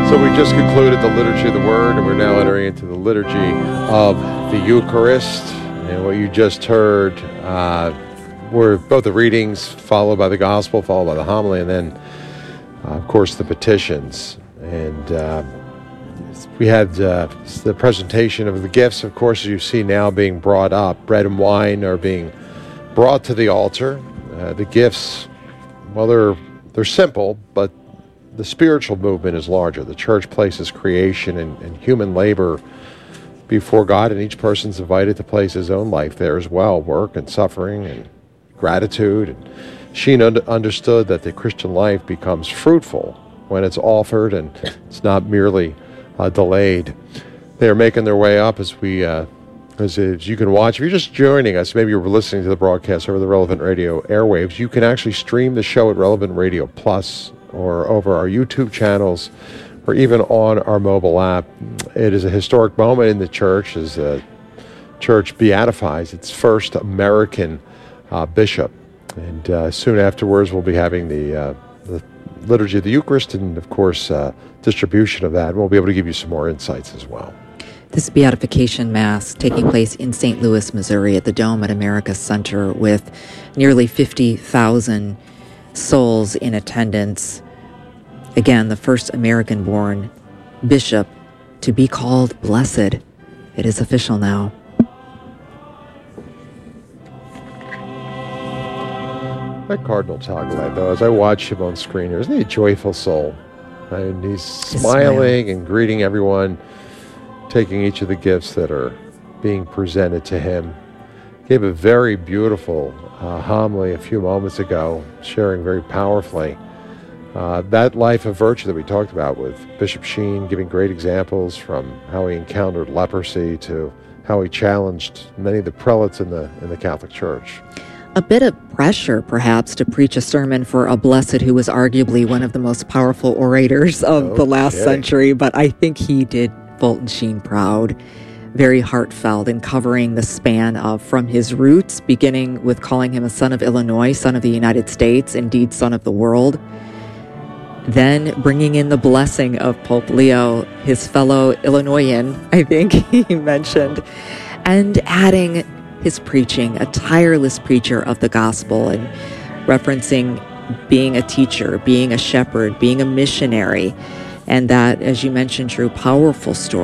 So we just concluded the Liturgy of the Word, and we're now entering into the Liturgy of the Eucharist. And what you just heard were both the readings, followed by the Gospel, followed by the homily, and then, of course, the petitions. And we had the presentation of the gifts, of course, as you see now being brought up. Bread and wine are being brought to the altar. The gifts, well, they're simple, but the spiritual movement is larger. The church places creation and human labor before God, and each person's invited to place his own life there as well, work and suffering and gratitude. And she understood that the Christian life becomes fruitful when it's offered and it's not merely delayed. They're making their way up as you can watch. If you're just joining us, maybe you're listening to the broadcast over the Relevant Radio airwaves, you can actually stream the show at Relevant Radio Plus or over our YouTube channels, or even on our mobile app. It is a historic moment in the church as the church beatifies its first American bishop. And soon afterwards, we'll be having the Liturgy of the Eucharist and, of course, distribution of that. And we'll be able to give you some more insights as well. This beatification mass taking place in St. Louis, Missouri at the Dome at America Center with nearly 50,000 souls in attendance. Again, the first American-born bishop to be called blessed. It is official now. That Cardinal Tagle, though, as I watch him on screen here, isn't he a joyful soul? And he's smiling and greeting everyone, taking each of the gifts that are being presented to him. Gave a very beautiful homily a few moments ago, sharing very powerfully that life of virtue that we talked about with Bishop Sheen, giving great examples from how he encountered leprosy to how he challenged many of the prelates in the Catholic Church. A bit of pressure, perhaps, to preach a sermon for a blessed who was arguably one of the most powerful orators of the last century, but I think he did Fulton Sheen proud. Very heartfelt in covering the span of from his roots, beginning with calling him a son of Illinois, son of the United States, indeed son of the world. Then bringing in the blessing of Pope Leo, his fellow Illinoisan, I think he mentioned, and adding his preaching, a tireless preacher of the gospel, and referencing being a teacher, being a shepherd, being a missionary, and that, as you mentioned, Drew, powerful story